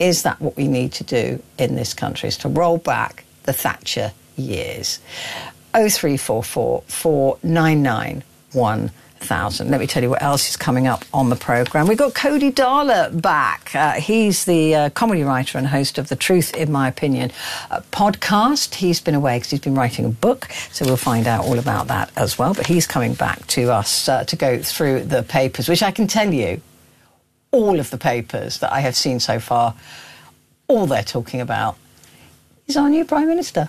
is that what we need to do in this country, is to roll back the Thatcher years? 0344 499 1000. Let me tell you what else is coming up on the programme. We've got Cody Darler back. He's the comedy writer and host of the Truth in My Opinion podcast. He's been away because he's been writing a book, so we'll find out all about that as well. But he's coming back to us to go through the papers, which I can tell you, all of the papers that I have seen so far, all they're talking about is our new Prime Minister.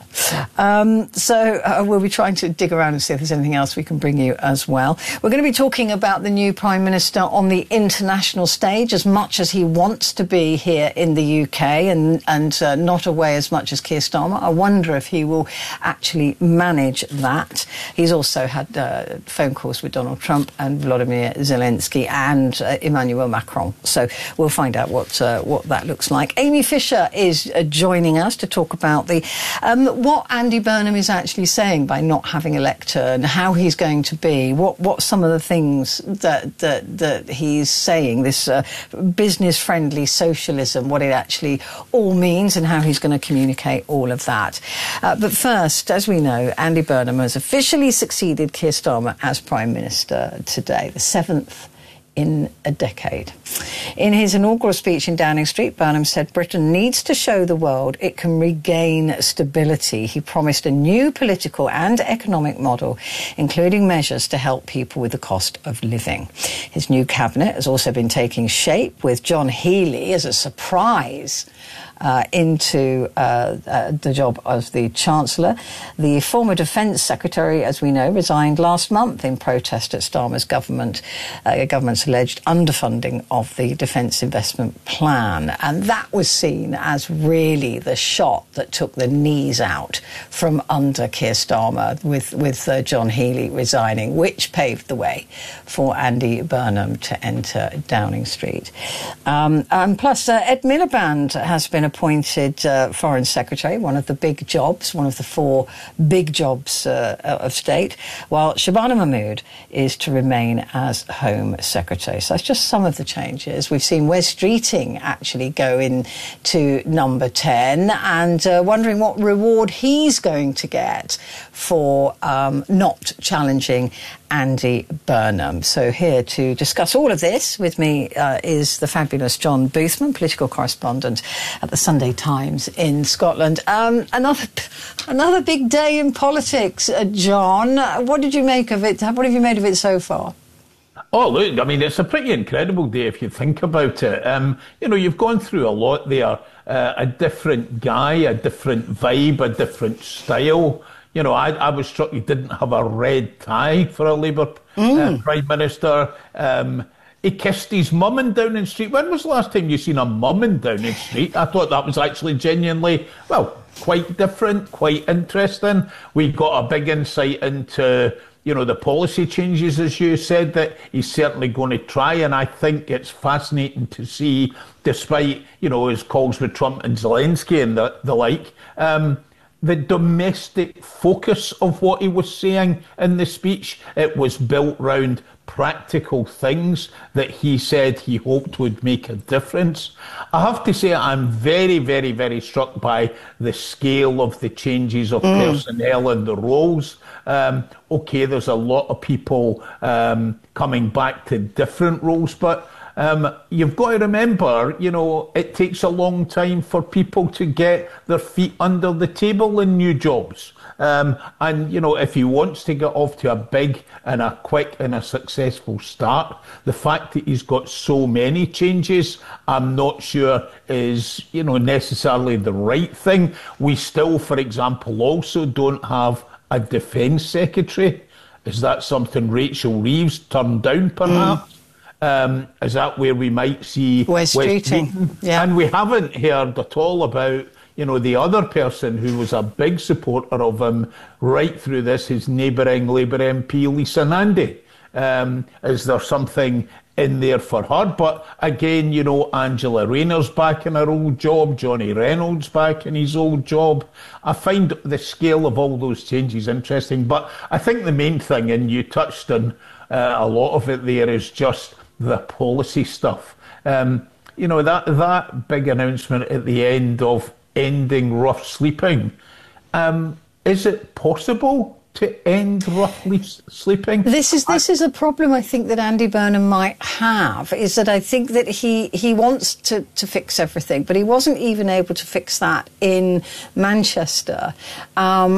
So we'll be trying to dig around and see if there's anything else we can bring you as well. We're going to be talking about the new Prime Minister on the international stage, as much as he wants to be here in the UK and not away as much as Keir Starmer. I wonder if he will actually manage that. He's also had phone calls with Donald Trump and Volodymyr Zelensky and Emmanuel Macron. So we'll find out what that looks like. Amy Fisher is joining us to talk about what Andy Burnham is actually saying by not having a lectern, how he's going to be, what some of the things that he's saying, this business-friendly socialism, what it actually all means and how he's going to communicate all of that. But first, as we know, Andy Burnham has officially succeeded Keir Starmer as Prime Minister today, the 7th in a decade. In his inaugural speech in Downing Street, Burnham said Britain needs to show the world it can regain stability. He promised a new political and economic model, including measures to help people with the cost of living. His new cabinet has also been taking shape, with John Healey as a surprise into the job of the Chancellor. The former Defence Secretary, as we know, resigned last month in protest at Starmer's government's alleged underfunding of the Defence Investment Plan. And that was seen as really the shot that took the knees out from under Keir Starmer, with John Healey resigning, which paved the way for Andy Burnham to enter Downing Street. And plus, Ed Miliband has been appointed Foreign Secretary, one of the big jobs, one of the 4 big jobs of state, while Shabana Mahmood is to remain as Home Secretary. So that's just some of the changes. We've seen Wes Streeting actually go into number 10 and wondering what reward he's going to get for not challenging Andy Burnham. So here to discuss all of this with me is the fabulous John Boothman, political correspondent at the Sunday Times in Scotland. Another big day in politics, John. What did you make of it? What have you made of it so far? Oh, look, I mean, it's a pretty incredible day if you think about it. You've gone through a lot there. A different guy, a different vibe, a different style. I was struck he didn't have a red tie for a Labour Prime Minister. He kissed his mum in Downing Street. When was the last time you seen a mum in Downing Street? I thought that was actually genuinely, quite different, quite interesting. We got a big insight into, the policy changes, as you said, that he's certainly going to try. And I think it's fascinating to see, despite, his calls with Trump and Zelensky and the like, the domestic focus of what he was saying in the speech. It was built round practical things that he said he hoped would make a difference. I have to say I'm very, very, very struck by the scale of the changes of personnel and the roles. Okay, there's a lot of people coming back to different roles, but you've got to remember, it takes a long time for people to get their feet under the table in new jobs. If he wants to get off to a big and a quick and a successful start, the fact that he's got so many changes, I'm not sure is, necessarily the right thing. We still, for example, also don't have a Defence Secretary. Is that something Rachel Reeves turned down, perhaps? Is that where we might see Wes Streeting? Yeah. And we haven't heard at all about, the other person who was a big supporter of him right through this, his neighbouring Labour MP, Lisa Nandy. Is there something in there for her? But again, Angela Rayner's back in her old job, Johnny Reynolds back in his old job. I find the scale of all those changes interesting. But I think the main thing, and you touched on a lot of it there, is just the policy stuff. that big announcement at the end of ending rough sleeping, is it possible to end roughly sleeping? This is a problem I think that Andy Burnham might have, is that I think that he wants to fix everything, but he wasn't even able to fix that in Manchester, and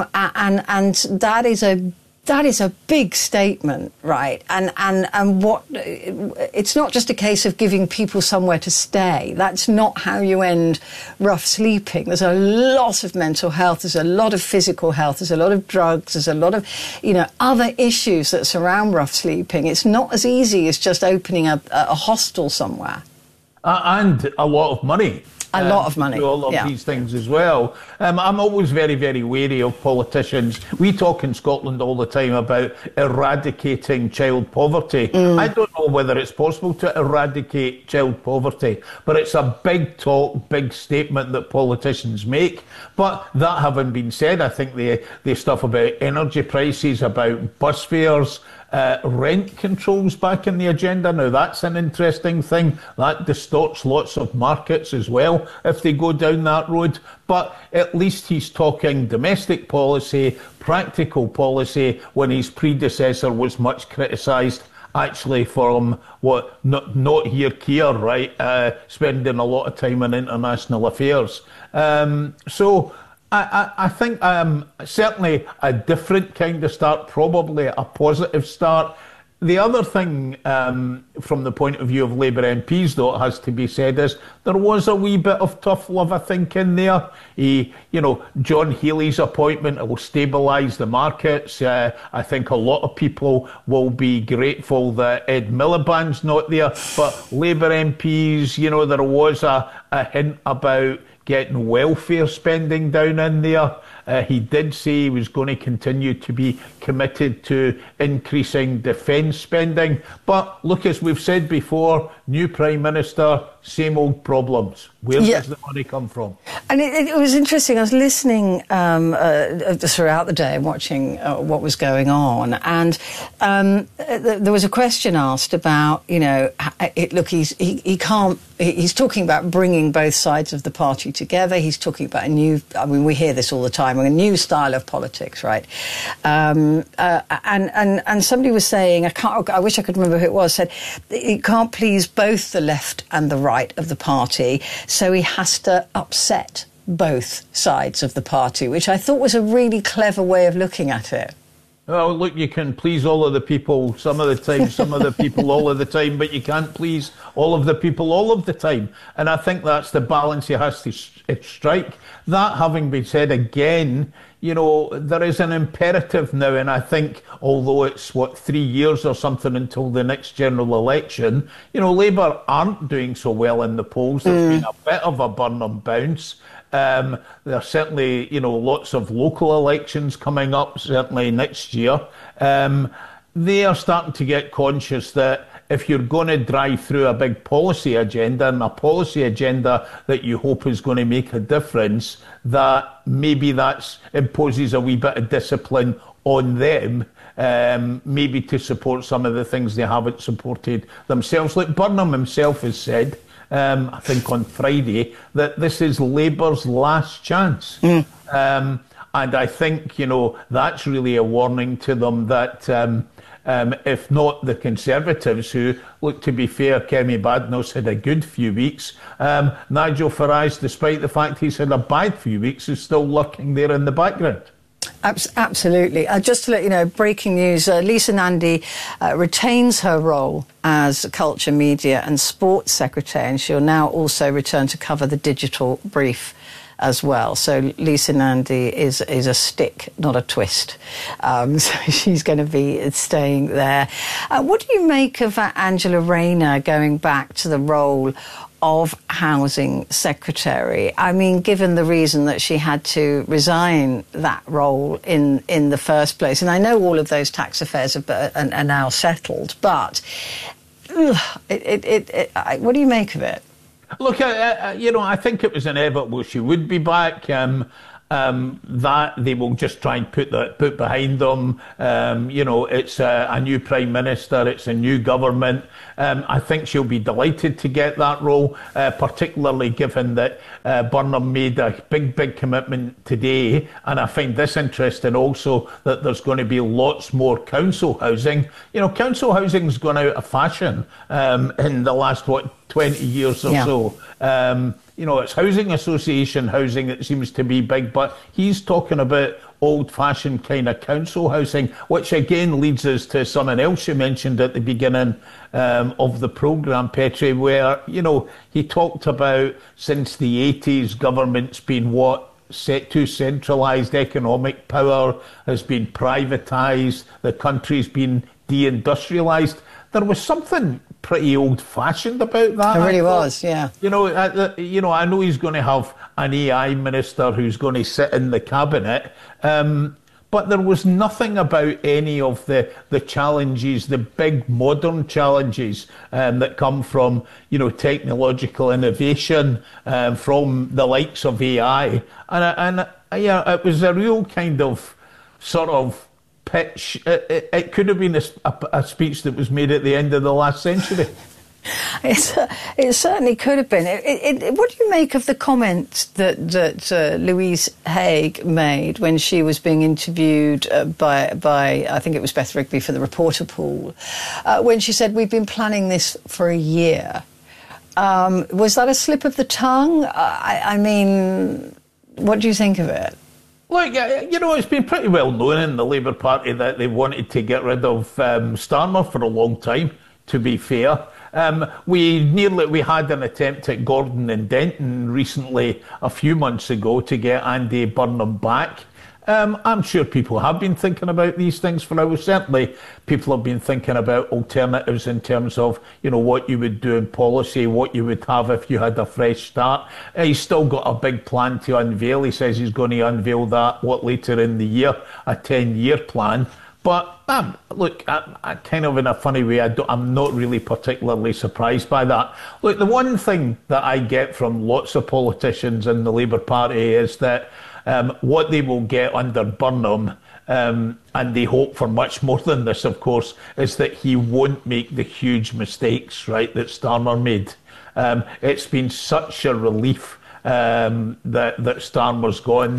that is a big statement, right? And what, it's not just a case of giving people somewhere to stay. That's not how you end rough sleeping. There's a lot of mental health, there's a lot of physical health, there's a lot of drugs, there's a lot of, other issues that surround rough sleeping. It's not as easy as just opening a hostel somewhere. And a lot of money. A lot of money. All of these things as well. I'm always very, very wary of politicians. We talk in Scotland all the time about eradicating child poverty. I don't know whether it's possible to eradicate child poverty, but it's a big talk, big statement that politicians make. But that having been said, I think the stuff about energy prices, about bus fares, rent controls back in the agenda. Now, that's an interesting thing. That distorts lots of markets as well if they go down that road. But at least he's talking domestic policy, practical policy, when his predecessor was much criticised actually from not here, Keir, right? Spending a lot of time on international affairs. So I think certainly a different kind of start, probably a positive start. The other thing from the point of view of Labour MPs, though, it has to be said, is there was a wee bit of tough love, I think, in there. John Healey's appointment will stabilise the markets. I think a lot of people will be grateful that Ed Miliband's not there. But Labour MPs, there was a hint about getting welfare spending down in there. He did say he was going to continue to be committed to increasing defence spending. But look, as we've said before, new Prime Minister, same old problems. Where does the money come from? And it was interesting. I was listening throughout the day and watching what was going on. And there was a question asked about, look, he can't, he's talking about bringing both sides of the party together. He's talking about we hear this all the time, a new style of politics, right? And somebody was saying, I wish I could remember who it was, said he can't please both the left and the right of the party, so he has to upset both sides of the party, which I thought was a really clever way of looking at it. Well, look, you can please all of the people some of the time, some of the people all of the time, but you can't please all of the people all of the time. And I think that's the balance he has to strike. That having been said, again, there is an imperative now, and I think although it's, 3 years or something until the next general election, Labour aren't doing so well in the polls. There's been a bit of a Burnham bounce. There are certainly, lots of local elections coming up, certainly next year. They are starting to get conscious that if you're going to drive through a big policy agenda, and a policy agenda that you hope is going to make a difference, that maybe that imposes a wee bit of discipline on them, maybe to support some of the things they haven't supported themselves. Like Burnham himself has said, I think on Friday, that this is Labour's last chance. And I think, that's really a warning to them that if not the Conservatives, who, look, to be fair, Kemi Badenoch's had a good few weeks. Nigel Farage, despite the fact he's had a bad few weeks, is still lurking there in the background. Absolutely. Just to let you know, breaking news, Lisa Nandy retains her role as Culture, Media and Sports Secretary, and she'll now also return to cover the digital brief as well. So Lisa Nandy is a stick, not a twist. So she's going to be staying there. What do you make of Angela Rayner going back to the role of Housing Secretary? I mean, given the reason that she had to resign that role in the first place, and I know all of those tax affairs are now settled, but what do you make of it? Look, I think it was inevitable she would be back. that they will just try and put behind them. It's a new Prime Minister, it's a new government. I think she'll be delighted to get that role, particularly given that Burnham made a big commitment today. And I find this interesting also, that there's going to be lots more council housing. Council housing's gone out of fashion in the last, 20 years or so. It's housing association housing that seems to be big, but he's talking about old-fashioned kind of council housing, which again leads us to something else you mentioned at the beginning of the programme, Petri, where, he talked about since the 80s, government's been too centralised, economic power has been privatised, the country's been deindustrialised. There was something pretty old-fashioned about that. It really was, yeah. I know he's going to have an AI minister who's going to sit in the cabinet, but there was nothing about any of the challenges, the big modern challenges that come from, technological innovation, from the likes of AI. And it was a real kind of sort of pitch. It could have been a speech that was made at the end of the last century. It certainly could have been. What do you make of the comments that Louise Haigh made when she was being interviewed by I think it was Beth Rigby for the Reporter Pool, when she said, "We've been planning this for a year"? Was that a slip of the tongue? I mean, what do you think of it? Look, it's been pretty well known in the Labour Party that they wanted to get rid of Starmer for a long time, to be fair. We had an attempt at Gordon and Denton recently, a few months ago, to get Andy Burnham back. I'm sure people have been thinking about these things for hours. Certainly, people have been thinking about alternatives in terms of, what you would do in policy, what you would have if you had a fresh start. He's still got a big plan to unveil. He says he's going to unveil that, later in the year, a 10-year plan. But look, I kind of in a funny way, I'm not really particularly surprised by that. Look, the one thing that I get from lots of politicians in the Labour Party is that what they will get under Burnham, and they hope for much more than this, of course, is that he won't make the huge mistakes, right, that Starmer made. It's been such a relief that Starmer's gone.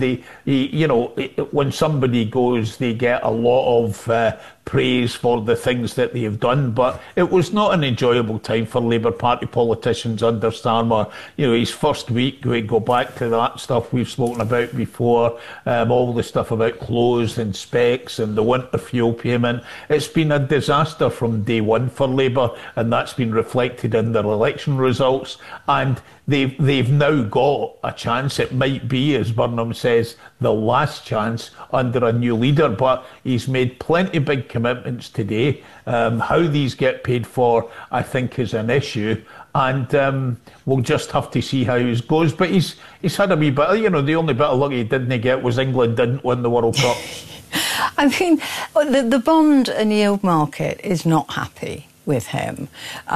When somebody goes, they get a lot of praise for the things that they have done, but it was not an enjoyable time for Labour Party politicians under Starmer. His first week, we go back to that stuff we've spoken about before, all the stuff about clothes and specs and the winter fuel payment. It's been a disaster from day one for Labour, and that's been reflected in their election results. And they've now got a chance. It might be, as Burnham says, the last chance under a new leader, but he's made plenty big commitments today. How these get paid for, I think, is an issue, and we'll just have to see how it goes. But he's had a wee bit, the only bit of luck he didn't get was England didn't win the World Cup. I mean, the bond and yield market is not happy with him.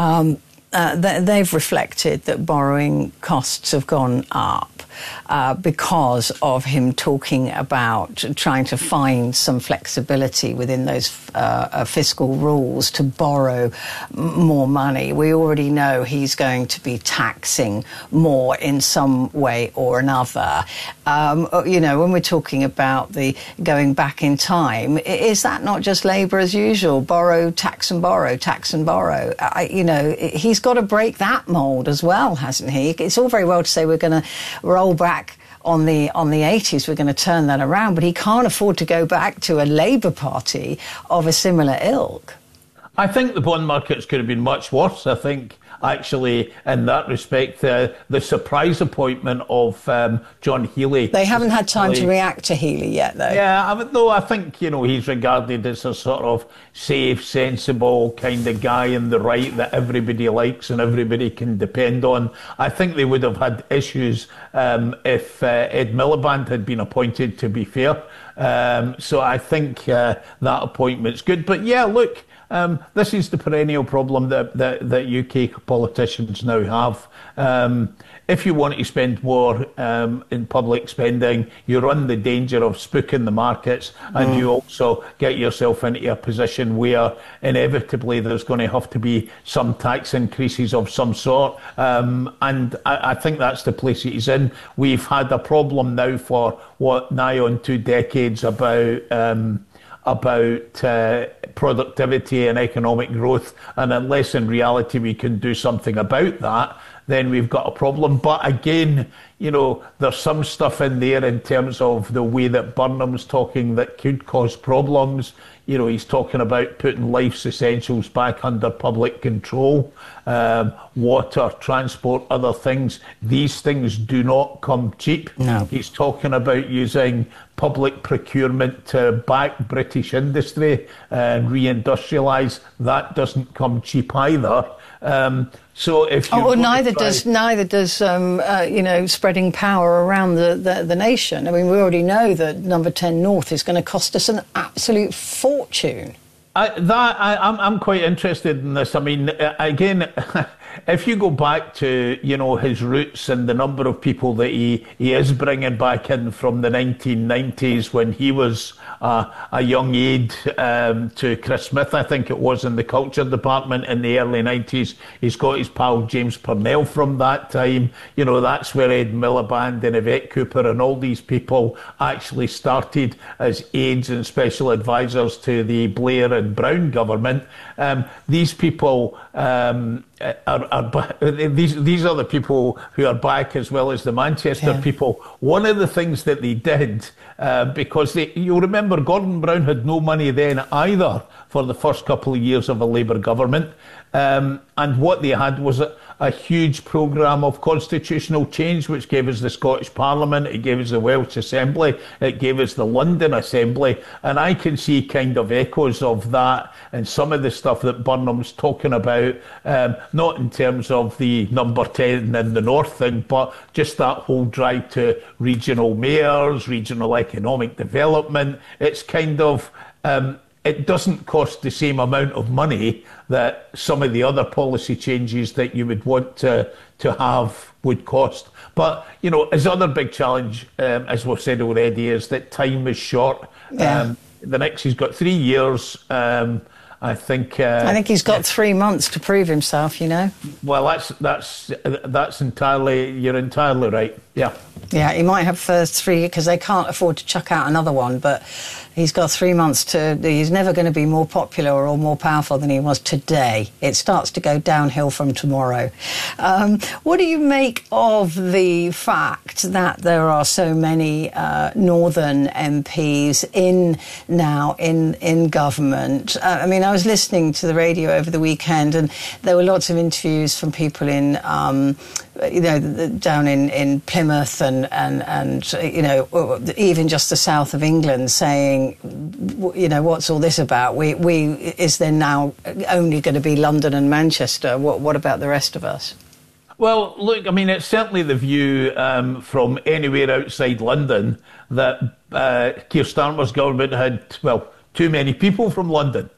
They've reflected that borrowing costs have gone up because of him talking about trying to find some flexibility within those fiscal rules to borrow more money. We already know he's going to be taxing more in some way or another. When we're talking about the going back in time, is that not just Labour as usual? Borrow, tax and borrow, tax and borrow. He's got to break that mould as well, hasn't he? It's all very well to say we're going to roll back on the 80s, we're going to turn that around, but he can't afford to go back to a Labour Party of a similar ilk. I think the bond markets could have been much worse. I think, actually, in that respect, the surprise appointment of John Healey. They haven't had time to react to Healey yet, though. Yeah, I think, he's regarded as a sort of safe, sensible kind of guy in the right that everybody likes and everybody can depend on. I think they would have had issues if Ed Miliband had been appointed, to be fair. So I think that appointment's good. But yeah, look, this is the perennial problem that UK politicians now have. if you want to spend more in public spending, you run the danger of spooking the markets, and you also get yourself into a position where inevitably there's going to have to be some tax increases of some sort. And I think that's the place it is in. We've had a problem now for nigh on 2 decades about productivity and economic growth, and unless in reality we can do something about that, then we've got a problem. But again, there's some stuff in there in terms of the way that Burnham's talking that could cause problems. He's talking about putting life's essentials back under public control, water, transport, other things. These things do not come cheap. No. He's talking about using public procurement to back British industry and reindustrialise. That doesn't come cheap either. So if neither does spreading power around the nation. I mean, we already know that Number 10 North is going to cost us an absolute fortune. I'm quite interested in this. I mean, again, if you go back to his roots and the number of people that he is bringing back in from the 1990s when he was a young aide to Chris Smith, I think it was, in the culture department in the early 90s. He's got his pal James Purnell from that time. That's where Ed Miliband and Yvette Cooper and all these people actually started as aides and special advisors to the Blair and Brown government. These people these are the people who are back, as well as the Manchester people. One of the things that they did, because you'll remember Gordon Brown had no money then either for the first couple of years of a Labour government, and what they had was a huge programme of constitutional change, which gave us the Scottish Parliament, it gave us the Welsh Assembly, it gave us the London Assembly, and I can see kind of echoes of that and some of the stuff that Burnham's talking about, not in terms of the Number 10 in the North thing, but just that whole drive to regional mayors, regional economic development. It's kind of... it doesn't cost the same amount of money that some of the other policy changes that you would want to have would cost. But, his other big challenge, as we've said already, is that time is short. He's got 3 years. I think he's got 3 months to prove himself, Well, that's entirely, you're entirely right. Yeah. Yeah, he might have first 3 because they can't afford to chuck out another one, but he's got 3 months he's never going to be more popular or more powerful than he was today. It starts to go downhill from tomorrow. What do you make of the fact that there are so many Northern MPs in government? I mean, I was listening to the radio over the weekend, and there were lots of interviews from people in down in Plymouth and even just the south of England saying, what's all this about? Is there now only going to be London and Manchester? What about the rest of us? Well, look, I mean, it's certainly the view from anywhere outside London that Keir Starmer's government had, too many people from London.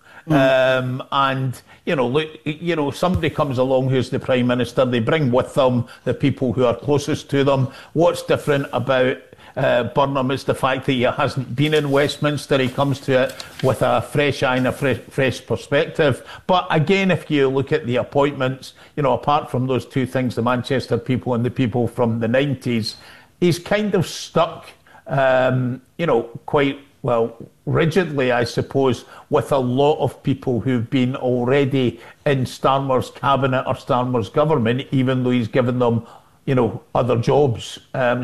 Somebody comes along who's the Prime Minister, they bring with them the people who are closest to them. What's different about Burnham is the fact that he hasn't been in Westminster. He comes to it with a fresh eye and a fresh perspective. But again, if you look at the appointments, apart from those two things, the Manchester people and the people from the 90s, he's kind of stuck, quite rigidly, I suppose, with a lot of people who've been already in Starmer's cabinet or Starmer's government, even though he's given them, other jobs. There's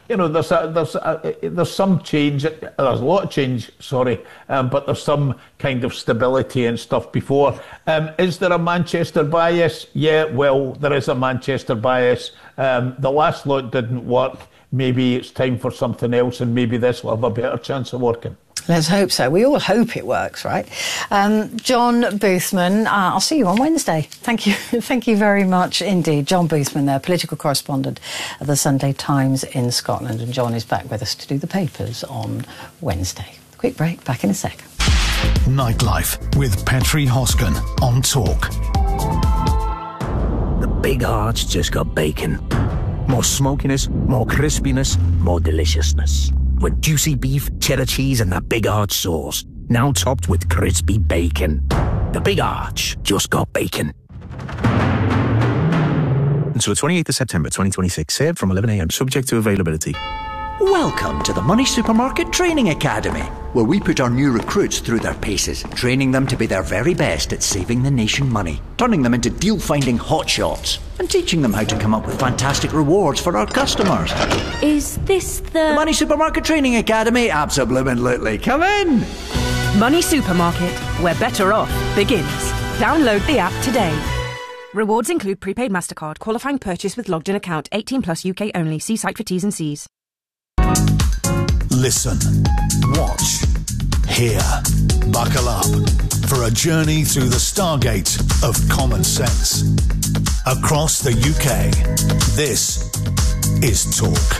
some change. There's a lot of change, but there's some kind of stability and stuff before. Is there a Manchester bias? Yeah, well, there is a Manchester bias. The last lot didn't work. Maybe it's time for something else, and maybe this will have a better chance of working. Let's hope so. We all hope it works, right? John Boothman, I'll see you on Wednesday. Thank you. Thank you very much indeed. John Boothman there, political correspondent at the Sunday Times in Scotland. And John is back with us to do the papers on Wednesday. Quick break, back in a sec. Nightlife with Petri Hosken on Talk. The big heart's just got bacon. More smokiness, more crispiness, more deliciousness. With juicy beef, cheddar cheese and that Big Arch sauce. Now topped with crispy bacon. The Big Arch just got bacon. Until the 28th of September 2026. Served from 11 a.m. subject to availability. Welcome to the Money Supermarket Training Academy, where we put our new recruits through their paces, training them to be their very best at saving the nation money, turning them into deal-finding hotshots, and teaching them how to come up with fantastic rewards for our customers. Is this the Money Supermarket Training Academy? Absolutely. Come in! Money Supermarket, where better off begins. Download the app today. Rewards include prepaid MasterCard, qualifying purchase with logged-in account, 18 plus UK only. See site for T's and C's. Listen, watch, hear, buckle up for a journey through the stargate of common sense. Across the UK, this is Talk.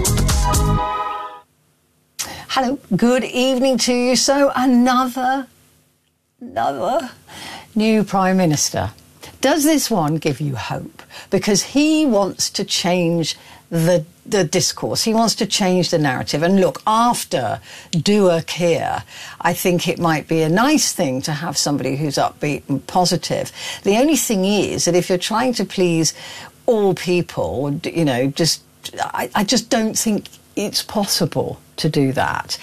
Hello, good evening to you. So another new Prime Minister. Does this one give you hope? Because he wants to change the discourse. He wants to change the narrative. And look, after Dua Keir, I think it might be a nice thing to have somebody who's upbeat and positive. The only thing is that if you're trying to please all people, you know, I just don't think it's possible to do that.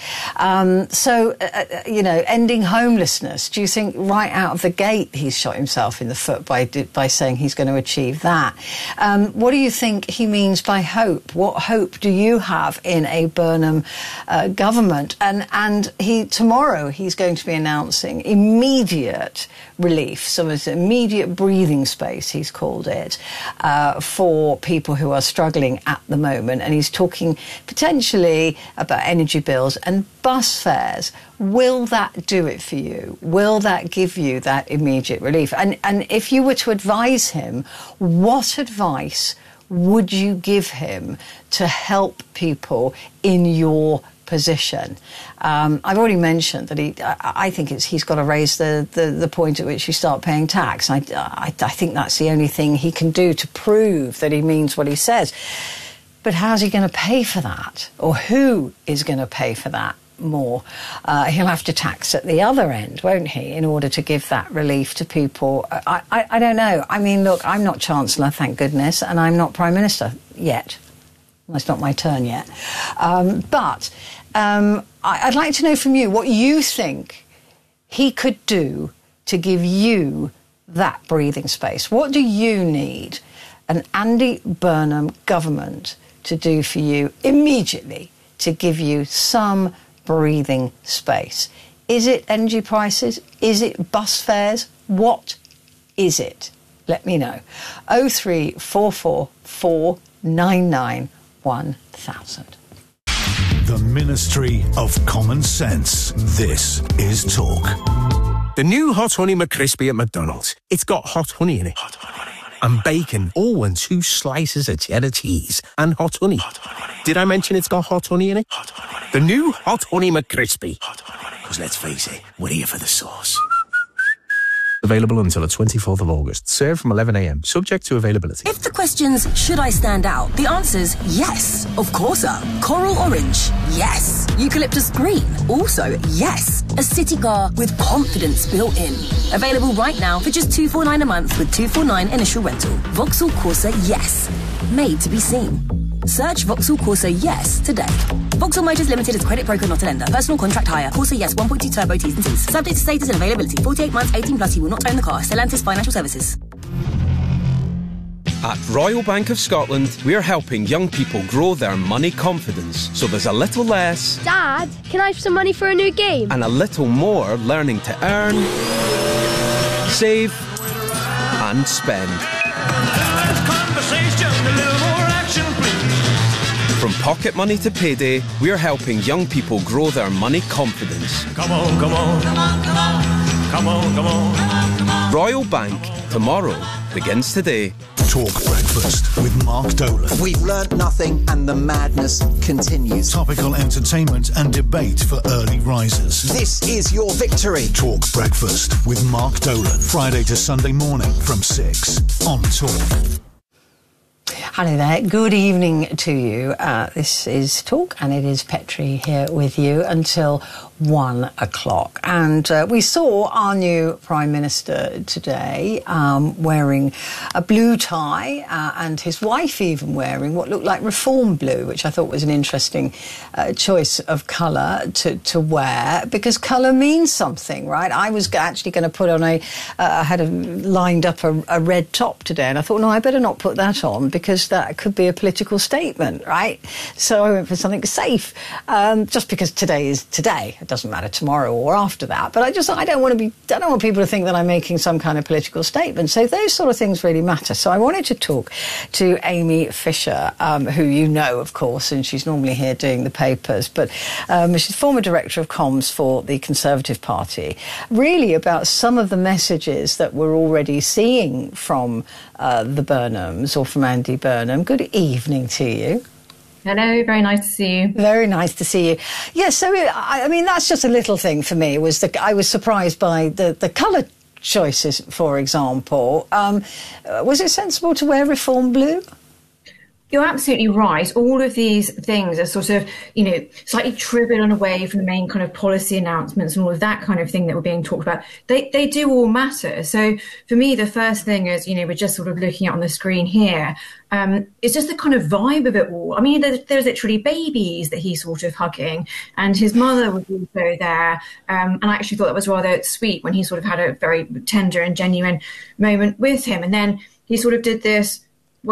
Ending homelessness, do you think right out of the gate he's shot himself in the foot by saying he's going to achieve that? What do you think he means by hope? What hope do you have in a Burnham government? And tomorrow he's going to be announcing immediate relief, some of the immediate breathing space, he's called it, for people who are struggling at the moment. And he's talking potentially about energy bills and bus fares. Will that do it for you? Will that give you that immediate relief? And if you were to advise him, what advice would you give him to help people in your position? I've already mentioned that I think he's got to raise the point at which you start paying tax. I think that's the only thing he can do to prove that he means what he says. But how's he going to pay for that? Or who is going to pay for that more? He'll have to tax at the other end, won't he, in order to give that relief to people? I don't know. I mean, look, I'm not Chancellor, thank goodness, and I'm not Prime Minister yet. It's not my turn yet. But I'd like to know from you what you think he could do to give you that breathing space. What do you need an Andy Burnham government to do for you immediately to give you some breathing space? Is it energy prices? Is it bus fares? What is it? Let me know. 0344 499 1000. The Ministry of Common Sense. This is Talk. The new Hot Honey McCrispy at McDonald's. It's got hot honey in it. Hot honey. And bacon. Oh, and 2 slices of cheddar cheese. And hot honey. Did I mention it's got hot honey in it? Hot honey. The new Hot Honey McCrispy. Because let's face it, we're here for the sauce. Available until the 24th of August. Served from 11 a.m. Subject to availability. If the question's, should I stand out? The answer's yes. Of course. Coral orange? Yes. Eucalyptus green? Also yes. A city car with confidence built in. Available right now for just $249 a month with $249 initial rental. Vauxhall Corsa Yes. Made to be seen. Search Vauxhall Corsa Yes today. Vauxhall Motors Limited is credit broker, not a lender. Personal contract hire. Corsa Yes 1.2 turbo T's and C's. Subject to status and availability. 48 months, 18 plus. You will not own the car. Stellantis Financial Services. At Royal Bank of Scotland, we're helping young people grow their money confidence. So there's a little less... Dad, can I have some money for a new game? And a little more learning to earn, save, and spend. From pocket money to payday, we're helping young people grow their money confidence. Come on, come on. Come on, come on. Come on, come on. Come on. Royal Bank, tomorrow, begins today. Talk Breakfast with Mark Dolan. We've learnt nothing and the madness continues. Topical entertainment and debate for early risers. This is your victory. Talk Breakfast with Mark Dolan. Friday to Sunday morning from 6 on Talk. Hello there. Good evening to you. This is Talk, and it is Petri here with you until 1 o'clock. And we saw our new Prime Minister today wearing a blue tie and his wife even wearing what looked like reform blue, which I thought was an interesting choice of colour to wear, because colour means something, right? I was actually going to put on I had lined up a red top today, and I thought, no, I better not put that on because that could be a political statement, right? So I went for something safe, just because today is today. It doesn't matter tomorrow or after that. But I don't want people to think that I'm making some kind of political statement. So those sort of things really matter. So I wanted to talk to Amy Fisher, who you know, of course, and she's normally here doing the papers, but she's former director of comms for the Conservative Party, really about some of the messages that we're already seeing from the Burnhams, or from Andy Burnham. Good evening to you. Hello, very nice to see you. Very nice to see you. Yeah, so I mean, that's just a little thing for me. I was surprised by the colour choices, for example. Was it sensible to wear reform blue? You're absolutely right. All of these things are sort of, slightly trivial and away from the main kind of policy announcements and all of that kind of thing that we're being talked about. They do all matter. So for me, the first thing is, we're just sort of looking at on the screen here. It's just the kind of vibe of it all. I mean, there's literally babies that he's sort of hugging, and his mother was also there. And I actually thought that was rather sweet when he sort of had a very tender and genuine moment with him. And then he sort of did this,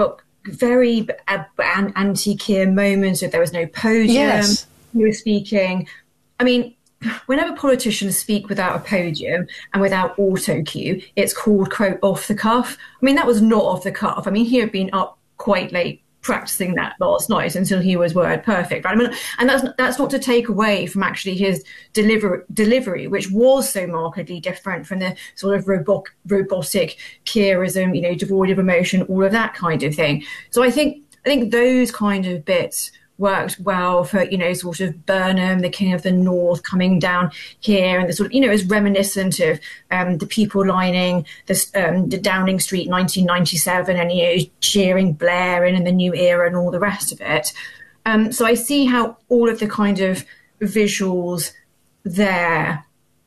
very anti-Keir moment. If there was no podium, he was speaking. I mean, whenever politicians speak without a podium and without auto cue, it's called, quote, off the cuff. I mean, that was not off the cuff. I mean, he had been up quite late practicing that last night until he was word perfect, right? I mean, and that's not to take away from actually his delivery, which was so markedly different from the sort of robotic Keirism, devoid of emotion, all of that kind of thing. So I think those kind of bits worked well for, sort of Burnham, the King of the North, coming down here, and the sort of, is reminiscent of the people lining the Downing Street 1997 and, cheering Blair in the new era and all the rest of it. So I see how all of the kind of visuals there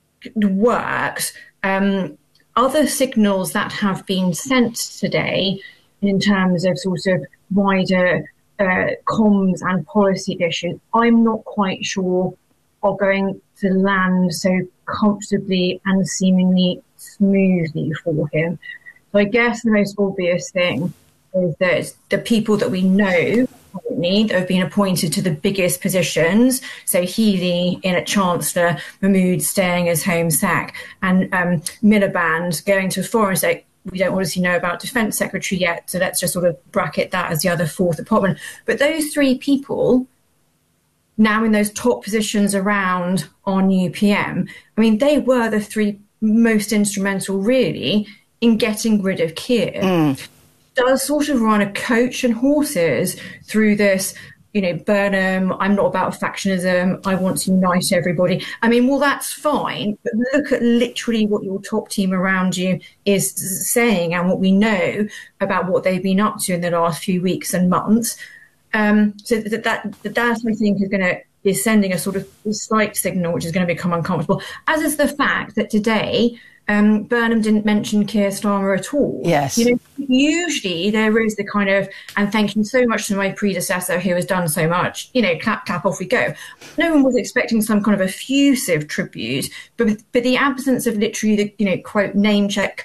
works. Other signals that have been sent today in terms of sort of wider comms and policy issues, I'm not quite sure are going to land so comfortably and seemingly smoothly for him. So I guess the most obvious thing is that the people that we know currently that have been appointed to the biggest positions, so Healey in at Chancellor, Mahmood staying as Home Sec, and Miliband going to Foreign Sec. We don't obviously know about Defence Secretary yet, so let's just sort of bracket that as the other fourth appointment. But those three people, now in those top positions around our new PM, I mean, they were the three most instrumental, really, in getting rid of Keir. Does sort of run a coach and horses through this, Burnham, I'm not about factionism, I want to unite everybody. I mean, well, that's fine, but look at literally what your top team around you is saying and what we know about what they've been up to in the last few weeks and months. So that I think is sending a sort of slight signal, which is going to become uncomfortable, as is the fact that today Burnham didn't mention Keir Starmer at all. Yes. Usually there is the kind of, and thank you so much to my predecessor who has done so much, clap, clap, off we go. No one was expecting some kind of effusive tribute, but the absence of literally the, quote, name check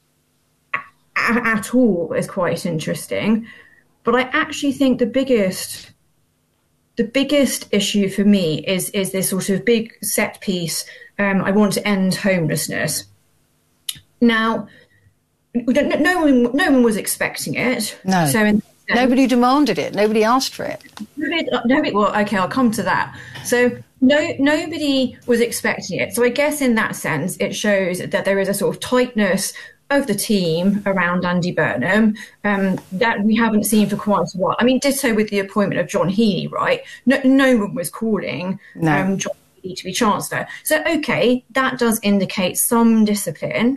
at all is quite interesting. But I actually think the biggest issue for me is this sort of big set piece. I want to end homelessness. Now, no one was expecting it. No. So nobody demanded it. Nobody asked for it. Nobody. Well, okay, I'll come to that. So nobody was expecting it. So I guess in that sense, it shows that there is a sort of tightness of the team around Andy Burnham that we haven't seen for quite a while. I mean, ditto with the appointment of John Healey, right? No one was calling John Healey to be Chancellor. So, okay, that does indicate some discipline.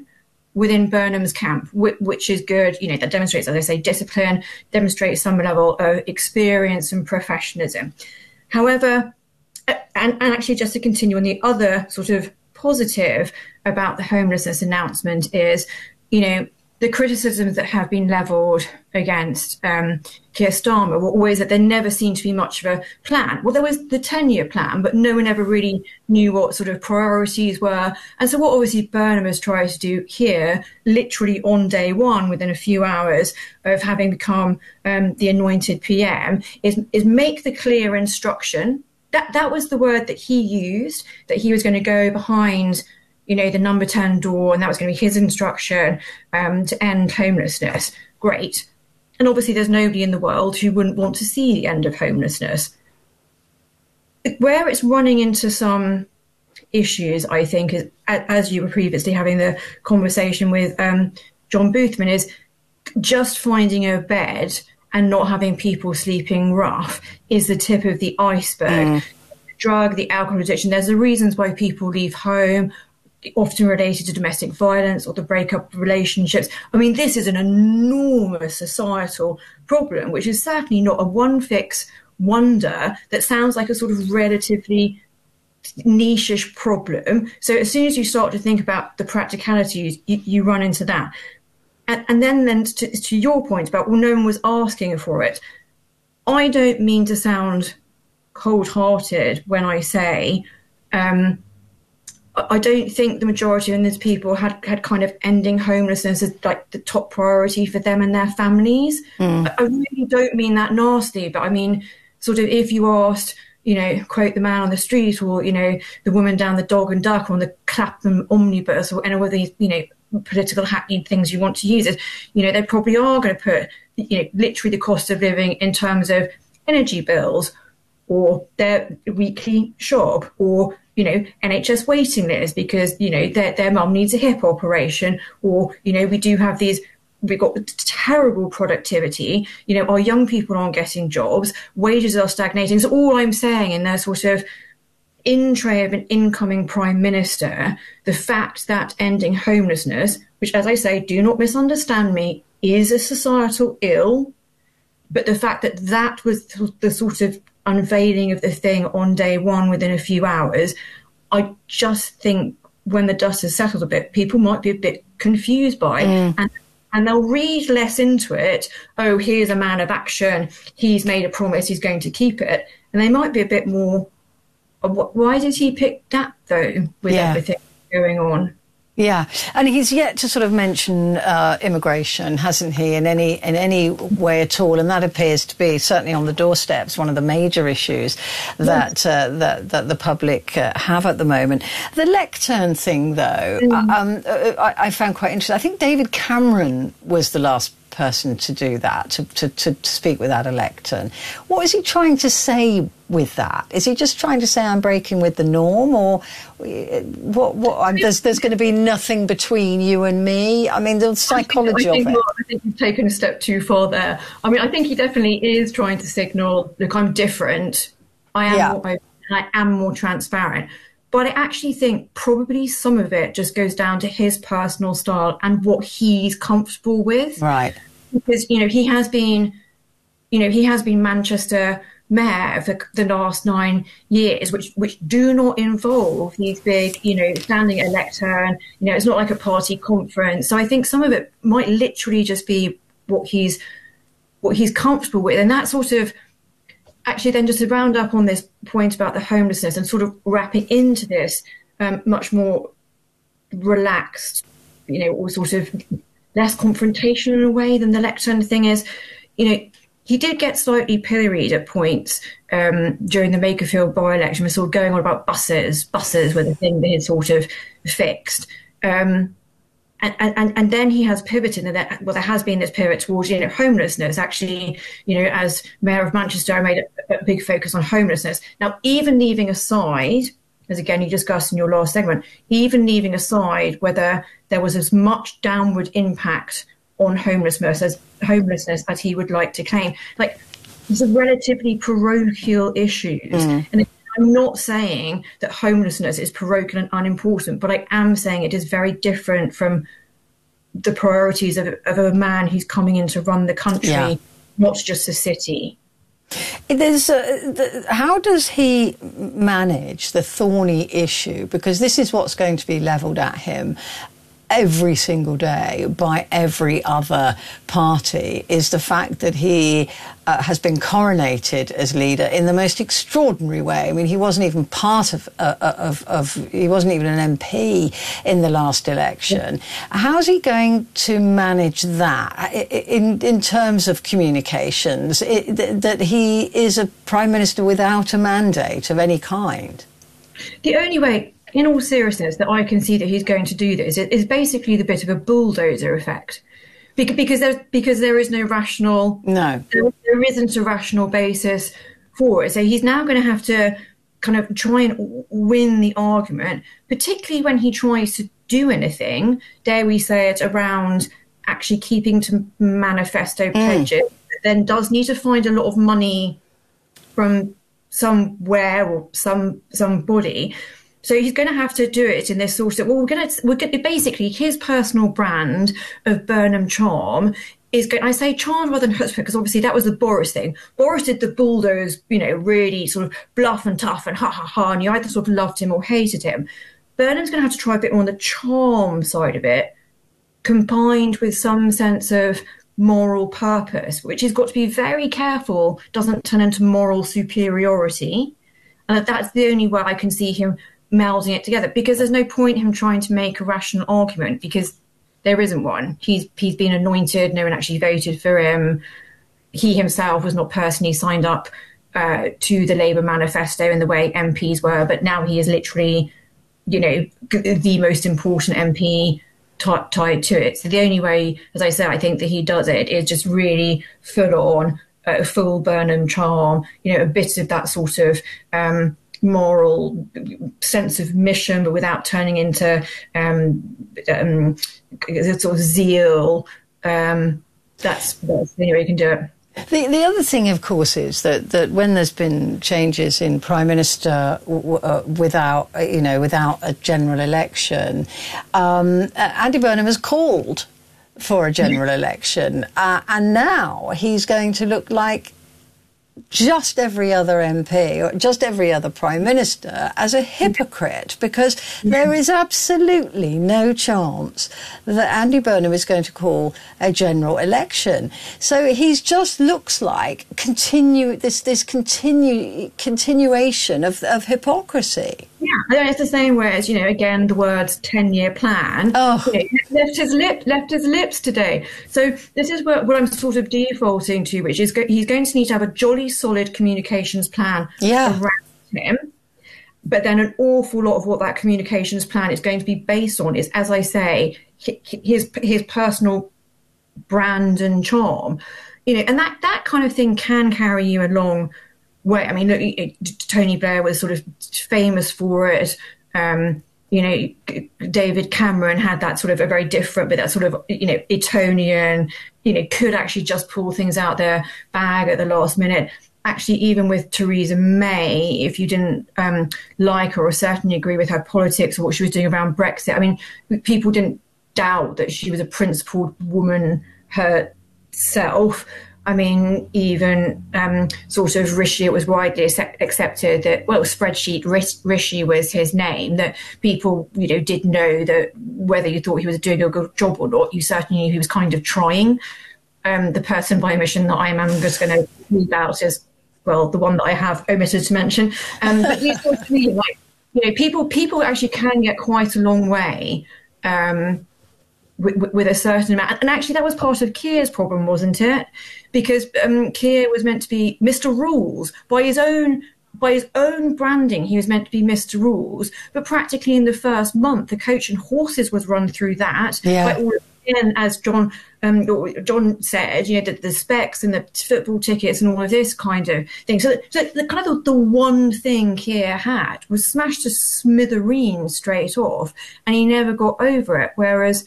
within Burnham's camp, which is good. You know, that demonstrates, as I say, discipline, demonstrates some level of experience and professionalism. However, and actually just to continue on, the other sort of positive about the homelessness announcement is, you know, the criticisms that have been levelled against Keir Starmer were always that there never seemed to be much of a plan. Well, there was the 10-year plan, but no one ever really knew what sort of priorities were. And so what obviously Burnham has tried to do here, literally on day one, within a few hours of having become the anointed PM, is make the clear instruction. That was the word that he used, that he was going to go behind, you know, the number 10 door, and that was going to be his instruction to end homelessness. Great. And obviously there's nobody in the world who wouldn't want to see the end of homelessness. Where it's running into some issues, I think, is, as you were previously having the conversation with John Boothman, is just finding a bed and not having people sleeping rough is the tip of the iceberg. The drug, the alcohol addiction, there's the reasons why people leave home, often related to domestic violence or the breakup of relationships. I mean, this is an enormous societal problem, which is certainly not a one-fix wonder that sounds like a sort of relatively niche-ish problem. So as soon as you start to think about the practicalities, you run into that. And then to your point about, well, no one was asking for it. I don't mean to sound cold-hearted when I say I don't think the majority of these people had kind of ending homelessness as like the top priority for them and their families. I really don't mean that nasty, but I mean sort of if you asked, you know, quote the man on the street, or, you know, the woman down the Dog and Duck, or on the Clapham omnibus, or any of these, you know, political hackneyed things you want to use it, you know, they probably are going to put, you know, literally the cost of living in terms of energy bills, or their weekly shop, or, you know, NHS waiting lists because, you know, their mum needs a hip operation, or, you know, we've got terrible productivity, you know, our young people aren't getting jobs, wages are stagnating. So all I'm saying in their sort of in tray of an incoming Prime Minister, the fact that ending homelessness, which, as I say, do not misunderstand me, is a societal ill, but the fact that that was the sort of unveiling of the thing on day one within a few hours, I just think when the dust has settled a bit, people might be a bit confused by it, and they'll read less into it. Oh, here's a man of action. He's made a promise. He's going to keep it. And they might be a bit more, why did he pick that, though, with everything going on? Yeah, and he's yet to sort of mention immigration, hasn't he, in any way at all? And that appears to be, certainly on the doorsteps, one of the major issues that that the public have at the moment. The lectern thing, though, I found quite interesting. I think David Cameron was the last person to do that, to speak without a lectern. What is he trying to say with that? Is he just trying to say I'm breaking with the norm, or what? There's going to be nothing between you and me? I mean, the psychology of it. I think you've taken a step too far there. I mean, I think he definitely is trying to signal, look, I'm different. I am more open, and I am more transparent. But I actually think probably some of it just goes down to his personal style and what he's comfortable with. Right. Because, you know, he has been Manchester mayor for the last 9 years, which do not involve these big, you know, standing at a lectern. You know, it's not like a party conference. So I think some of it might literally just be what he's comfortable with. And that sort of, actually then just to round up on this point about the homelessness and sort of wrapping into this much more relaxed, you know, or sort of less confrontational in a way than the lectern thing is, you know, he did get slightly pilloried at points during the Makerfield by-election. We're sort of going on about buses were the thing that he sort of fixed. And then he has pivoted, and there has been this pivot towards, you know, homelessness. Actually, you know, as Mayor of Manchester, I made a big focus on homelessness. Now, even leaving aside, as again you discussed in your last segment, even leaving aside whether there was as much downward impact on homelessness as he would like to claim, like, these are relatively parochial issues. And I'm not saying that homelessness is parochial and unimportant, but I am saying it is very different from the priorities of a man who's coming in to run the country, not just the city. How does he manage the thorny issue? Because this is what's going to be levelled at him every single day by every other party, is the fact that he has been coronated as leader in the most extraordinary way. I mean, he wasn't even part of he wasn't even an MP in the last election. How's he going to manage that in terms of communications, that he is a Prime Minister without a mandate of any kind? The only way, in all seriousness, that I can see that he's going to do this is basically the bit of a bulldozer effect, because there is no rational, there isn't a rational basis for it. So he's now going to have to kind of try and win the argument, particularly when he tries to do anything, dare we say it, around actually keeping to manifesto pledges, but then does need to find a lot of money from somewhere or somebody. So he's going to have to do it in this sort of, we're going to basically, his personal brand of Burnham charm is going, I say charm rather than chutzpah, because obviously that was the Boris thing. Boris did the bulldoze, really sort of bluff and tough and ha ha ha, and you either sort of loved him or hated him. Burnham's going to have to try a bit more on the charm side of it, combined with some sense of moral purpose, which he's got to be very careful doesn't turn into moral superiority. And that's the only way I can see him melding it together, because there's no point in him trying to make a rational argument, because there isn't one. He's been anointed, no one actually voted for him. He himself was not personally signed up to the Labour manifesto in the way MPs were, but now he is literally, the most important MP tied to it. So the only way, as I said, I think that he does it is just really full Burnham charm, a bit of that sort of moral sense of mission, but without turning into sort of zeal. That's the only way you can do it. The other thing, of course, is that when there's been changes in Prime Minister without a general election, Andy Burnham has called for a general election, and now he's going to look like just every other MP or just every other Prime Minister as a hypocrite, because there is absolutely no chance that Andy Burnham is going to call a general election. So he's just looks like this continuation of hypocrisy. Yeah, it's the same way as, again, the words 10-year plan. Left his lips today. So this is what I'm sort of defaulting to, which is he's going to need to have a jolly solid communications plan around him. But then an awful lot of what that communications plan is going to be based on is, as I say, his personal brand and charm. And that kind of thing can carry you a long way. I mean, look, Tony Blair was sort of famous for it. David Cameron had that sort of a very different, but that sort of, Etonian, could actually just pull things out their bag at the last minute. Actually, even with Theresa May, if you didn't like her or certainly agree with her politics or what she was doing around Brexit, I mean, people didn't doubt that she was a principled woman herself. I mean, even sort of Rishi, it was widely accepted that, Spreadsheet Rishi was his name, that people, did know that whether you thought he was doing a good job or not, you certainly knew he was kind of trying. The person by omission that I am just going to leave out is, the one that I have omitted to mention. But these sort of mean, people actually can get quite a long way with a certain amount. And actually that was part of Keir's problem, wasn't it? Because Keir was meant to be Mr. Rules. By his own branding, he was meant to be Mr. Rules. But practically in the first month, the Coach and Horses was run through that. By all, again, as John said, the specs and the football tickets and all of this kind of thing. So the kind of the one thing Keir had was smashed to smithereens straight off, and he never got over it. Whereas,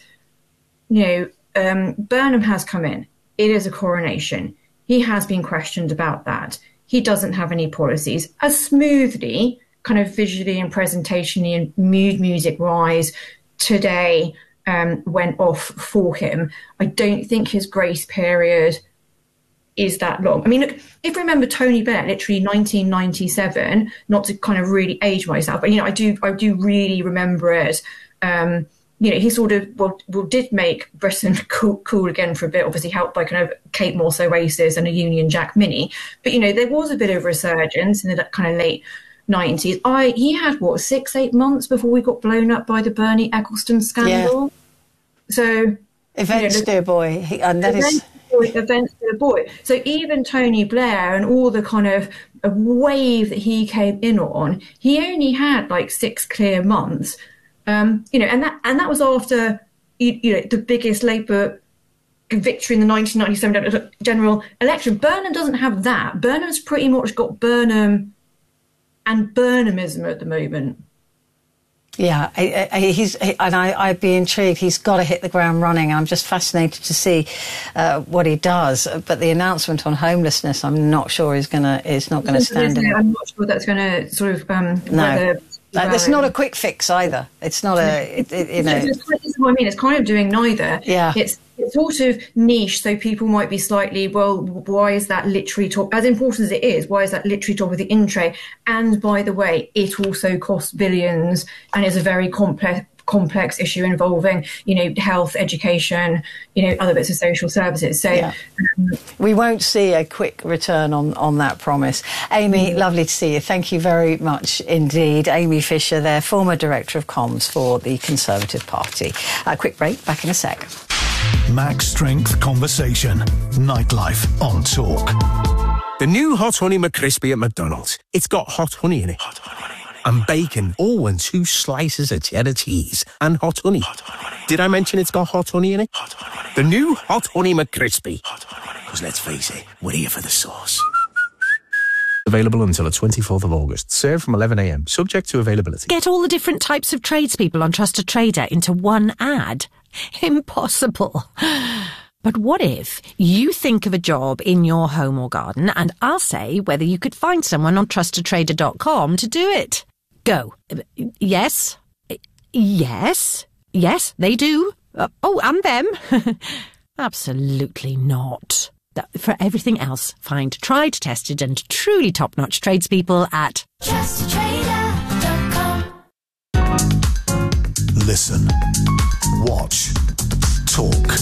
Burnham has come in. It is a coronation. He has been questioned about that. He doesn't have any policies. As smoothly, kind of visually and presentationally and mood music-wise today went off for him. I don't think his grace period is that long. I mean, look, if you remember Tony Blair, literally 1997, not to kind of really age myself, but, I do really remember it. He sort of did make Britain cool again for a bit, obviously helped by kind of Kate Moss Oasis and a Union Jack Mini. But, there was a bit of resurgence in the kind of late 90s. He had, 6-8 months before we got blown up by the Bernie Ecclestone scandal. Yeah. So... Events, dear boy. Events, dear boy. So even Tony Blair and all the kind of a wave that he came in on, he only had 6 clear months. And that was after, the biggest Labour victory in the 1997 general election. Burnham doesn't have that. Burnham's pretty much got Burnham and Burnhamism at the moment. Yeah, I'd be intrigued. He's got to hit the ground running. I'm just fascinated to see what he does. But the announcement on homelessness, I'm not sure is not going to stand in. I'm not sure that's going to sort of no. It's not a quick fix either. It's not This is what I mean. It's kind of doing neither. Yeah. It's sort of niche, so people might be slightly, why is that literally top? As important as it is, why is that literally top of the in tray? And by the way, it also costs billions and is a very complex issue involving, health, education, other bits of social services. So we won't see a quick return on that promise. Amy, lovely to see you. Thank you very much indeed. Amy Fisher there, former Director of Comms for the Conservative Party. A quick break, back in a sec. Max Strength Conversation. Nightlife on Talk. The new Hot Honey McCrispy at McDonald's. It's got hot honey in it. And bacon, and 2 slices of cheddar cheese, and hot honey. Did I mention it's got hot honey in it? The new Hot Honey McCrispy. Because let's face it, we're here for the sauce. Available until the 24th of August. Served from 11 a.m. Subject to availability. Get all the different types of tradespeople on Trusted Trader into one ad. Impossible. But what if you think of a job in your home or garden and I'll say whether you could find someone on trustedtrader.com to do it? Go. Yes. Yes. Yes, they do. And them. Absolutely not. For everything else, find tried, tested and truly top-notch tradespeople at trustedtrader.com. Listen, watch, talk.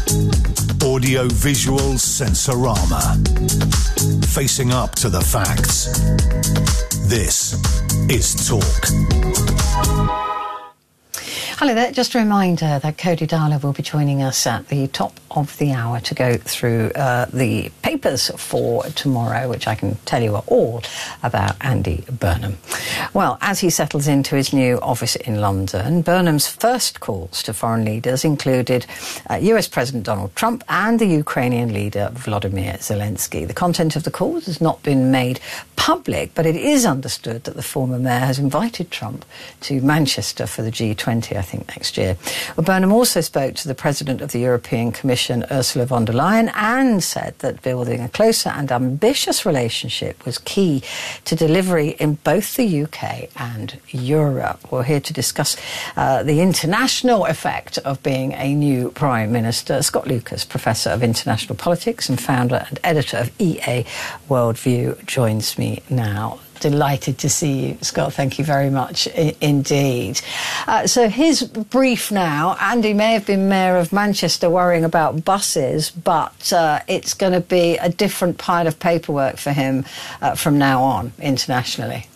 Audio-visual sensorama. Facing up to the facts. This is Talk. Hello there. Just a reminder that Cody Darlow will be joining us at the top of the hour to go through the papers for tomorrow, which I can tell you are all about Andy Burnham. Well, as he settles into his new office in London, Burnham's first calls to foreign leaders included US President Donald Trump and the Ukrainian leader Volodymyr Zelensky. The content of the calls has not been made public, but it is understood that the former mayor has invited Trump to Manchester for the G20, I think, next year. Well, Burnham also spoke to the President of the European Commission, Ursula von der Leyen, and said that building a closer and ambitious relationship was key to delivery in both the UK and Europe. We're here to discuss the international effect of being a new Prime Minister. Scott Lucas, Professor of International Politics and founder and editor of EA Worldview, joins me now. Delighted to see you, Scott. Thank you very much indeed. So his brief now, Andy may have been Mayor of Manchester worrying about buses, but it's going to be a different pile of paperwork for him from now on internationally.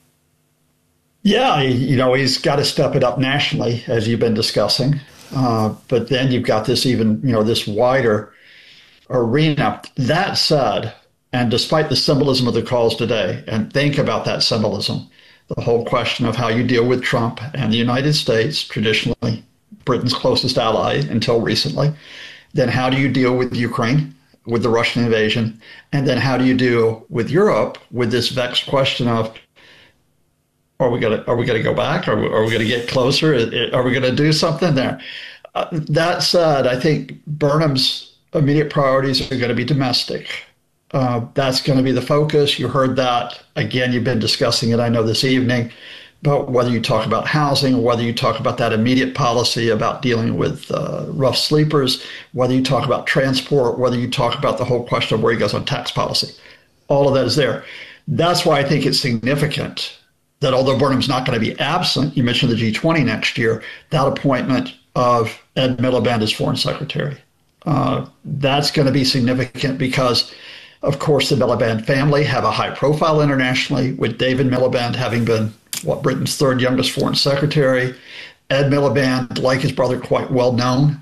Yeah, he's got to step it up nationally, as you've been discussing. But then you've got this this wider arena. That said, and despite the symbolism of the calls today, and think about that symbolism, the whole question of how you deal with Trump and the United States, traditionally Britain's closest ally until recently, then how do you deal with Ukraine, with the Russian invasion, and then how do you deal with Europe with this vexed question of, are we going to go back? Are we going to get closer? Are we going to do something there? That said, I think Burnham's immediate priorities are going to be domestic. That's going to be the focus. You heard that. Again, you've been discussing it, I know, this evening. But whether you talk about housing, or whether you talk about that immediate policy about dealing with rough sleepers, whether you talk about transport, whether you talk about the whole question of where he goes on tax policy, all of that is there. That's why I think it's significant that although Burnham's not going to be absent, you mentioned the G20 next year, that appointment of Ed Miliband as foreign secretary. That's going to be significant because, of course, the Miliband family have a high profile internationally, with David Miliband having been Britain's third youngest foreign secretary. Ed Miliband, like his brother, quite well known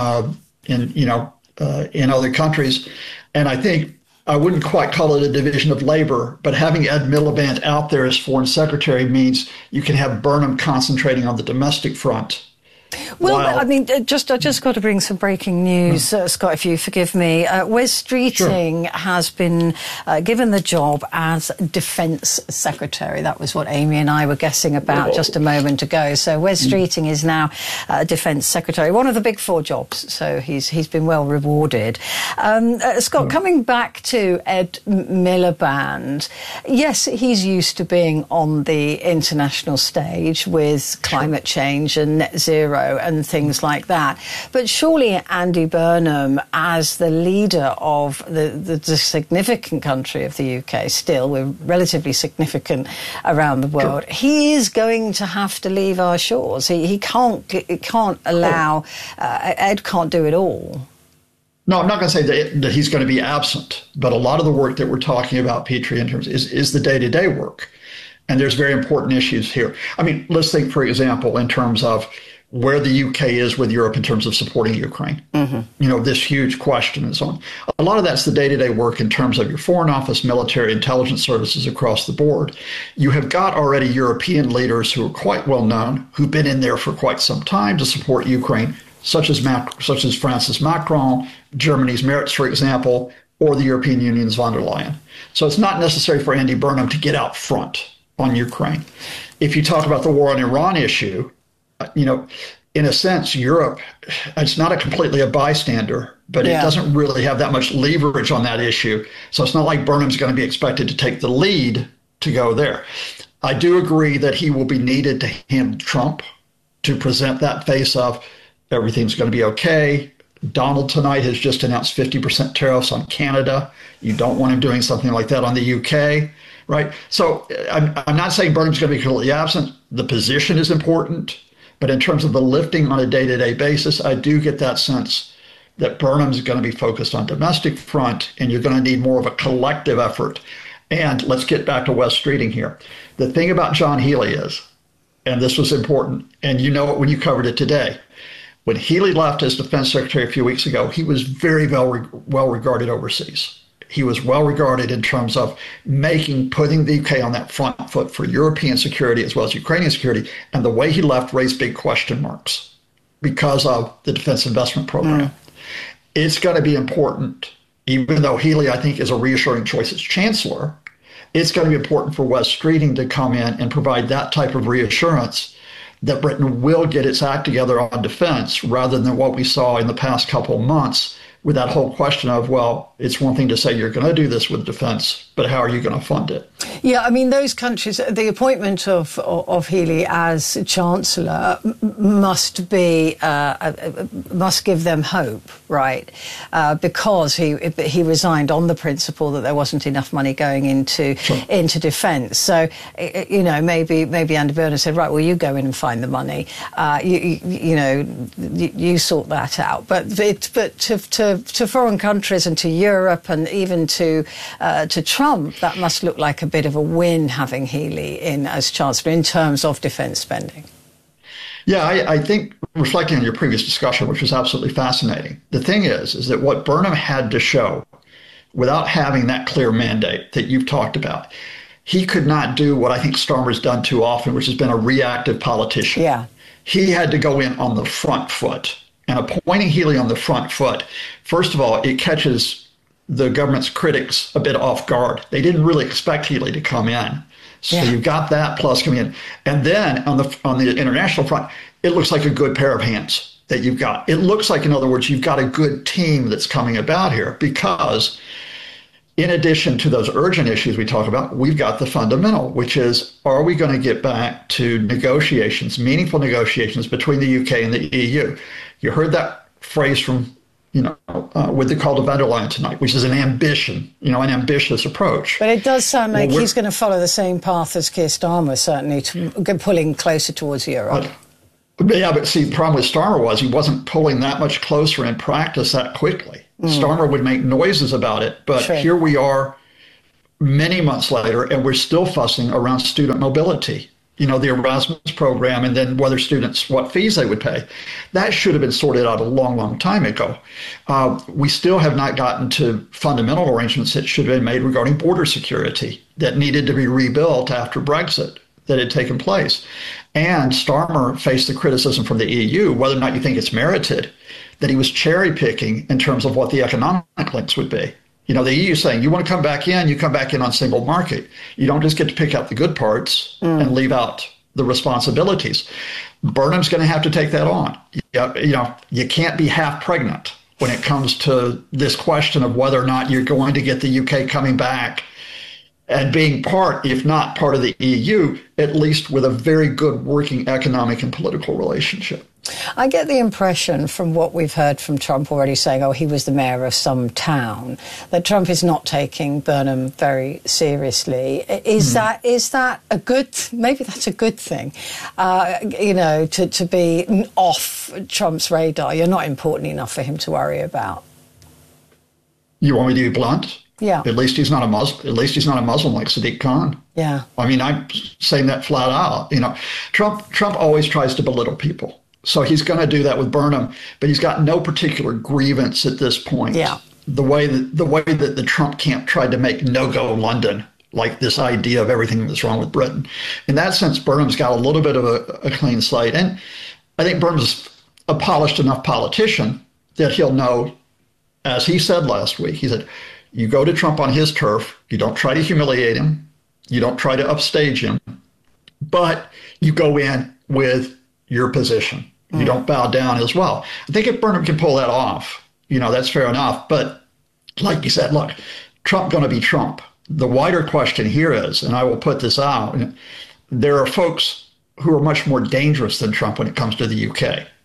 in other countries. And I think I wouldn't quite call it a division of labor, but having Ed Miliband out there as foreign secretary means you can have Burnham concentrating on the domestic front. Well, I mean, I just got to bring some breaking news, Scott, if you forgive me. Wes Streeting has been given the job as Defence Secretary. That was what Amy and I were guessing about just a moment ago. So Wes Streeting is now Defence Secretary, one of the big four jobs. So he's been well rewarded. Scott, coming back to Ed Miliband, yes, he's used to being on the international stage with climate change and net zero and things like that. But surely Andy Burnham, as the leader of the significant country of the UK, still, we're relatively significant around the world, he is going to have to leave our shores. He can't allow, Ed can't do it all. No, I'm not going to say that he's going to be absent, but a lot of the work that we're talking about, Petrie, in terms is the day-to-day work. And there's very important issues here. I mean, let's think, for example, in terms of where the UK is with Europe in terms of supporting Ukraine. This huge question and so on. A lot of that's the day-to-day work in terms of your Foreign Office, military, intelligence services across the board. You have got already European leaders who are quite well known, who've been in there for quite some time to support Ukraine, such as Francis Macron, Germany's Merz, for example, or the European Union's von der Leyen. So it's not necessary for Andy Burnham to get out front on Ukraine. If you talk about the war on Iran issue, in a sense, Europe, it's not completely a bystander, but it doesn't really have that much leverage on that issue. So it's not like Burnham's going to be expected to take the lead to go there. I do agree that he will be needed to handle Trump, to present that face of everything's going to be okay. Donald tonight has just announced 50% tariffs on Canada. You don't want him doing something like that on the UK, right? So I'm not saying Burnham's going to be completely absent. The position is important. But in terms of the lifting on a day-to-day basis, I do get that sense that Burnham's going to be focused on domestic front, and you're going to need more of a collective effort. And let's get back to Wes Streeting here. The thing about John Healey is, and this was important, and you know it when you covered it today, when Healey left as Defense Secretary a few weeks ago, he was very well regarded overseas. He was well regarded in terms of putting the UK on that front foot for European security as well as Ukrainian security. And the way he left raised big question marks because of the defense investment program. It's going to be important, even though Healey, I think, is a reassuring choice as chancellor. It's going to be important for Wes Streeting to come in and provide that type of reassurance that Britain will get its act together on defense rather than what we saw in the past couple of months with that whole question of, well, it's one thing to say you're going to do this with defense, but how are you going to fund it? Yeah, I mean, those countries, the appointment of Healey as Chancellor must give them hope, right? Because he resigned on the principle that there wasn't enough money going into defence. So, maybe Andy Burnham said, right, well, you go in and find the money. You sort that out. But to foreign countries and to Europe and even to Trump, that must look like a bit of a win having Healey in as Chancellor in terms of defence spending. Yeah, I think reflecting on your previous discussion, which was absolutely fascinating, the thing is that what Burnham had to show without having that clear mandate that you've talked about, he could not do what I think Starmer's done too often, which has been a reactive politician. Yeah. He had to go in on the front foot. And appointing Healey on the front foot, first of all, it catches the government's critics a bit off guard. They didn't really expect Healey to come in. So you've got that plus coming in. And then on the international front, it looks like a good pair of hands that you've got. It looks like, in other words, you've got a good team that's coming about here because in addition to those urgent issues we talk about, we've got the fundamental, which is, are we going to get back to negotiations, meaningful negotiations between the UK and the EU? You heard that phrase from, with the call to von der Leyen tonight, which is an ambition, an ambitious approach. But it does sound like he's going to follow the same path as Keir Starmer, certainly, to pulling closer towards Europe. But see, the problem with Starmer was he wasn't pulling that much closer in practice that quickly. Starmer would make noises about it, but here we are many months later, and we're still fussing around student mobility. The Erasmus program, and then whether students, what fees they would pay. That should have been sorted out a long, long time ago. We still have not gotten to fundamental arrangements that should have been made regarding border security that needed to be rebuilt after Brexit that had taken place. And Starmer faced the criticism from the EU, whether or not you think it's merited, that he was cherry picking in terms of what the economic links would be. The EU saying, you want to come back in, you come back in on single market. You don't just get to pick out the good parts and leave out the responsibilities. Burnham's going to have to take that on. You can't be half pregnant when it comes to this question of whether or not you're going to get the UK coming back and being part, if not part of the EU, at least with a very good working economic and political relationship. I get the impression from what we've heard from Trump already saying, he was the mayor of some town, that Trump is not taking Burnham very seriously. Is that a good, maybe that's a good thing, to be off Trump's radar? You're not important enough for him to worry about. You want me to be blunt? Yeah. At least he's not a Muslim. At least he's not a Muslim like Sadiq Khan. Yeah. I mean, I'm saying that flat out. Trump always tries to belittle people. So he's going to do that with Burnham, but he's got no particular grievance at this point. Yeah. The way that the Trump camp tried to make no-go London, like this idea of everything that's wrong with Britain. In that sense, Burnham's got a little bit of a clean slate. And I think Burnham's a polished enough politician that he'll know, as he said last week, he said, you go to Trump on his turf, you don't try to humiliate him, you don't try to upstage him, but you go in with your position. You don't bow down as well. I think if Burnham can pull that off, that's fair enough. But like you said, look, Trump going to be Trump. The wider question here is, and I will put this out, there are folks who are much more dangerous than Trump when it comes to the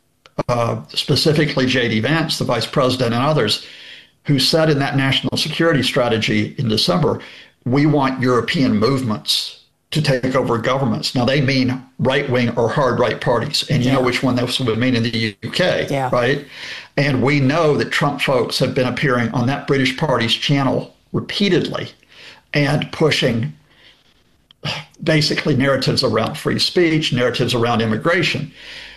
UK, specifically J.D. Vance, the vice president, and others, who said in that national security strategy in December, we want European movements to take over governments. Now, they mean right-wing or hard-right parties. And you know which one those would mean in the UK, right? And we know that Trump folks have been appearing on that British party's channel repeatedly and pushing basically narratives around free speech, narratives around immigration.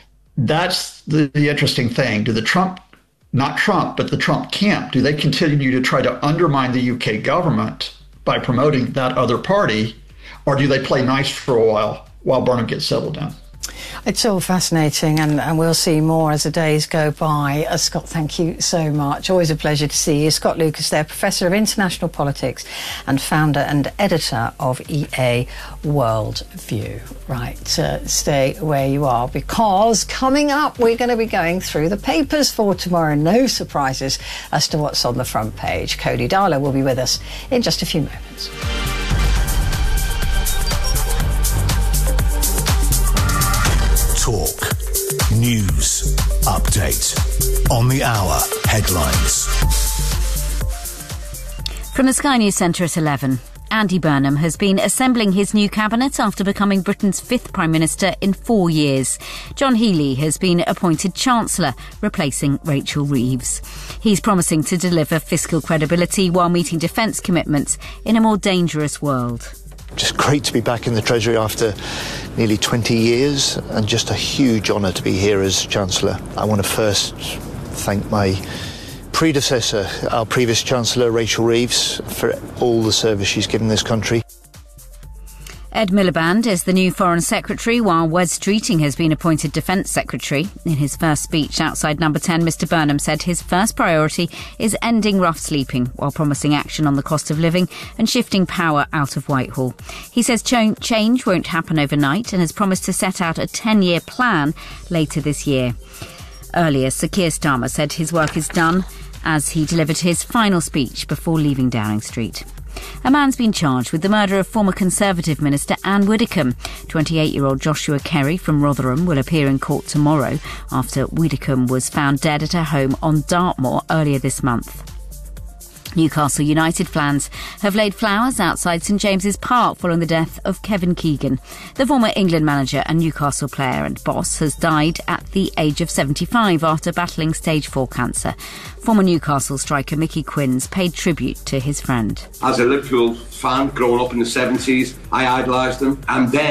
That's the interesting thing. Do the Trump, not Trump, but the Trump camp, do they continue to try to undermine the UK government by promoting that other party? Or do they play nice for a while Burnham gets settled down? It's all fascinating, and we'll see more as the days go by. Scott, thank you so much. Always a pleasure to see you. Scott Lucas there, Professor of International Politics and founder and editor of EA Worldview. Right, stay where you are, because coming up we're going to be going through the papers for tomorrow. No surprises as to what's on the front page. Cody Darlow will be with us in just a few moments. Talk, news, update, on the hour, headlines. From the Sky News Centre at 11, Andy Burnham has been assembling his new cabinet after becoming Britain's fifth Prime Minister in 4 years. John Healey has been appointed Chancellor, replacing Rachel Reeves. He's promising to deliver fiscal credibility while meeting defence commitments in a more dangerous world. Just great to be back in the Treasury after nearly 20 years, and just a huge honour to be here as Chancellor. I want to first thank my predecessor, our previous Chancellor, Rachel Reeves, for all the service she's given this country. Ed Miliband is the new Foreign Secretary, while Wes Streeting has been appointed Defence Secretary. In his first speech outside Number 10, Mr Burnham said his first priority is ending rough sleeping, while promising action on the cost of living and shifting power out of Whitehall. He says change won't happen overnight and has promised to set out a 10-year plan later this year. Earlier, Sir Keir Starmer said his work is done as he delivered his final speech before leaving Downing Street. A man's been charged with the murder of former Conservative Minister Anne Widdecombe. 28-year-old Joshua Kerry from Rotherham will appear in court tomorrow after Widdecombe was found dead at her home on Dartmoor earlier this month. Newcastle United fans have laid flowers outside St James's Park following the death of Kevin Keegan. The former England manager and Newcastle player and boss has died at the age of 75 after battling stage 4 cancer. Former Newcastle striker Mickey Quinns paid tribute to his friend. As a Liverpool fan growing up in the 70s, I idolised him, and then